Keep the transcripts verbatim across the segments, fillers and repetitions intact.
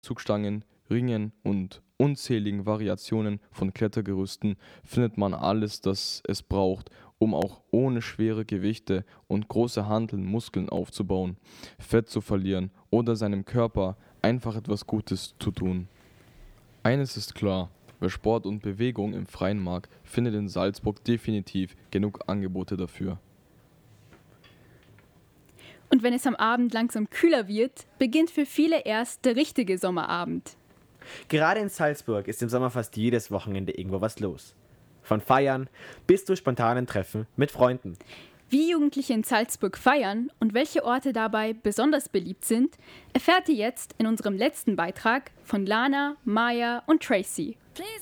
Zugstangen, Ringen und unzähligen Variationen von Klettergerüsten findet man alles, das es braucht, um auch ohne schwere Gewichte und große Hanteln Muskeln aufzubauen, Fett zu verlieren oder seinem Körper einfach etwas Gutes zu tun. Eines ist klar, wer Sport und Bewegung im Freien mag, findet in Salzburg definitiv genug Angebote dafür. Und wenn es am Abend langsam kühler wird, beginnt für viele erst der richtige Sommerabend. Gerade in Salzburg ist im Sommer fast jedes Wochenende irgendwo was los. Von Feiern bis zu spontanen Treffen mit Freunden. Wie Jugendliche in Salzburg feiern und welche Orte dabei besonders beliebt sind, erfährt ihr jetzt in unserem letzten Beitrag von Lana, Maya und Tracy.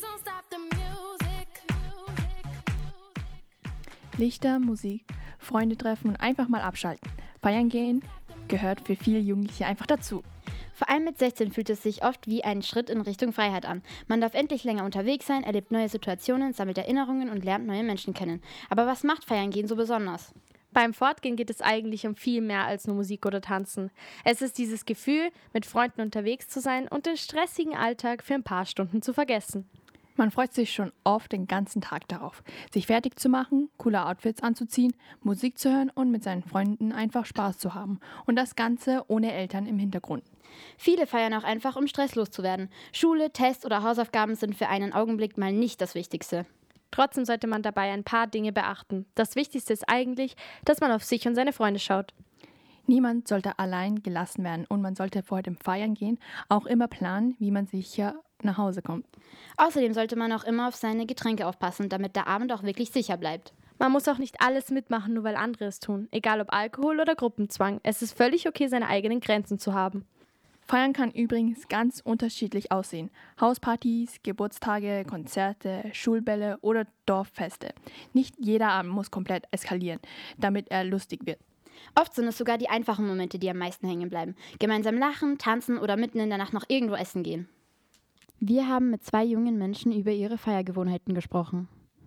Lichter, Musik, Freunde treffen und einfach mal abschalten. Feiern gehen gehört für viele Jugendliche einfach dazu. Vor allem mit sechzehn fühlt es sich oft wie ein Schritt in Richtung Freiheit an. Man darf endlich länger unterwegs sein, erlebt neue Situationen, sammelt Erinnerungen und lernt neue Menschen kennen. Aber was macht Feiern gehen so besonders? Beim Fortgehen geht es eigentlich um viel mehr als nur Musik oder Tanzen. Es ist dieses Gefühl, mit Freunden unterwegs zu sein und den stressigen Alltag für ein paar Stunden zu vergessen. Man freut sich schon oft den ganzen Tag darauf, sich fertig zu machen, coole Outfits anzuziehen, Musik zu hören und mit seinen Freunden einfach Spaß zu haben. Und das Ganze ohne Eltern im Hintergrund. Viele feiern auch einfach, um stresslos zu werden. Schule, Tests oder Hausaufgaben sind für einen Augenblick mal nicht das Wichtigste. Trotzdem sollte man dabei ein paar Dinge beachten. Das Wichtigste ist eigentlich, dass man auf sich und seine Freunde schaut. Niemand sollte allein gelassen werden und man sollte vor dem Feiern gehen auch immer planen, wie man sicher nach Hause kommt. Außerdem sollte man auch immer auf seine Getränke aufpassen, damit der Abend auch wirklich sicher bleibt. Man muss auch nicht alles mitmachen, nur weil andere es tun. Egal ob Alkohol oder Gruppenzwang. Es ist völlig okay, seine eigenen Grenzen zu haben. Feiern kann übrigens ganz unterschiedlich aussehen. Hauspartys, Geburtstage, Konzerte, Schulbälle oder Dorffeste. Nicht jeder Abend muss komplett eskalieren, damit er lustig wird. Oft sind es sogar die einfachen Momente, die am meisten hängen bleiben. Gemeinsam lachen, tanzen oder mitten in der Nacht noch irgendwo essen gehen. Wir haben mit zwei jungen Menschen über ihre Feiergewohnheiten gesprochen.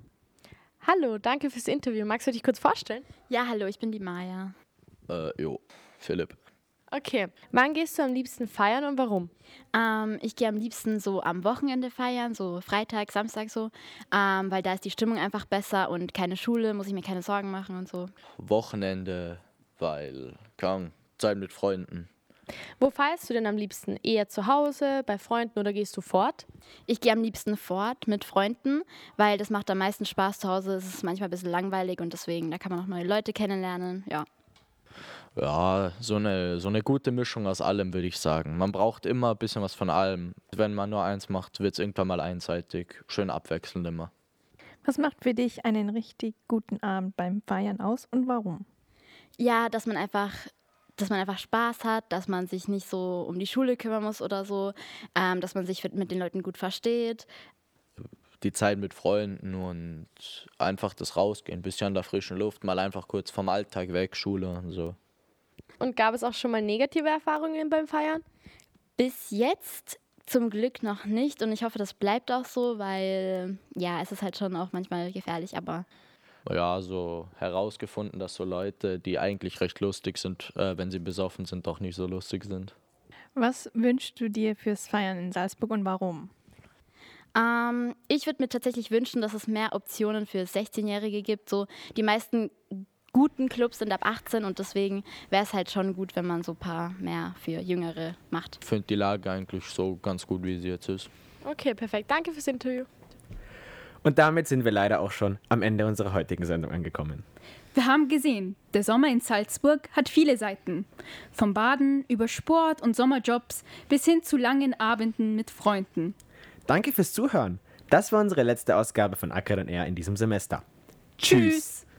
Hallo, danke fürs Interview. Magst du dich kurz vorstellen? Ja, hallo, ich bin die Maya. Äh, jo, Philipp. Okay, wann gehst du am liebsten feiern und warum? Ähm, ich gehe am liebsten so am Wochenende feiern, so Freitag, Samstag so, ähm, weil da ist die Stimmung einfach besser und keine Schule, muss ich mir keine Sorgen machen und so. Wochenende, weil, keine Ahnung, Zeit mit Freunden. Wo feierst du denn am liebsten? Eher zu Hause, bei Freunden oder gehst du fort? Ich gehe am liebsten fort mit Freunden, weil das macht am meisten Spaß zu Hause. Es ist manchmal ein bisschen langweilig und deswegen, da kann man auch neue Leute kennenlernen, ja. Ja, so eine, so eine gute Mischung aus allem, würde ich sagen. Man braucht immer ein bisschen was von allem. Wenn man nur eins macht, wird es irgendwann mal einseitig. Schön abwechselnd immer. Was macht für dich einen richtig guten Abend beim Feiern aus und warum? Ja, dass man einfach, dass man einfach Spaß hat, dass man sich nicht so um die Schule kümmern muss oder so, ähm, dass man sich mit den Leuten gut versteht. Die Zeit mit Freunden und einfach das Rausgehen, ein bisschen an der frischen Luft, mal einfach kurz vom Alltag weg, Schule und so. Und gab es auch schon mal negative Erfahrungen beim Feiern? Bis jetzt zum Glück noch nicht und ich hoffe, das bleibt auch so, weil ja, es ist halt schon auch manchmal gefährlich, aber... Ja, so herausgefunden, dass so Leute, die eigentlich recht lustig sind, äh, wenn sie besoffen sind, doch nicht so lustig sind. Was wünschst du dir fürs Feiern in Salzburg und warum? Ähm, ich würde mir tatsächlich wünschen, dass es mehr Optionen für sechzehnjährige gibt. So, die meisten guten Clubs sind ab achtzehn und deswegen wäre es halt schon gut, wenn man so ein paar mehr für Jüngere macht. Ich finde die Lage eigentlich so ganz gut, wie sie jetzt ist. Okay, perfekt. Danke fürs Interview. Und damit sind wir leider auch schon am Ende unserer heutigen Sendung angekommen. Wir haben gesehen, der Sommer in Salzburg hat viele Seiten. Vom Baden über Sport und Sommerjobs bis hin zu langen Abenden mit Freunden. Danke fürs Zuhören. Das war unsere letzte Ausgabe von Acker und Air in diesem Semester. Tschüss!